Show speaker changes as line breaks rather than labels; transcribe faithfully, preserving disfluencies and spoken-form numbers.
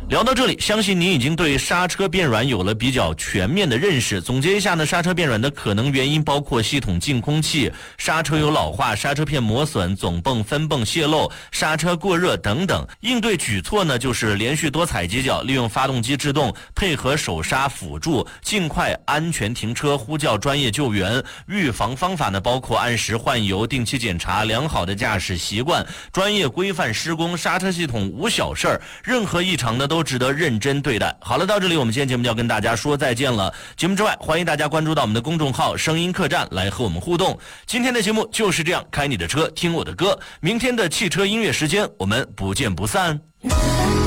聊到这里，相信您已经对刹车变软有了比较全面的认识。总结一下呢，刹车变软的可能原因包括系统净空气、刹车油老化、刹车片磨损、总泵分泵泄漏、刹车过热等等。应对举措呢，就是连续多踩几脚，利用发动机制动，配合手刹辅助，尽快安全停车，呼叫专业救援。预防方法呢，包括按时换油、定期检查、良好的驾驶习惯、专业规范施工。刹车系统无小事儿，任何异常呢都值得认真对待。好了，到这里我们今天节目就要跟大家说再见了。节目之外，欢迎大家关注到我们的公众号声音客栈来和我们互动。今天的节目就是这样，开你的车听我的歌。明天的汽车音乐时间我们不见不散。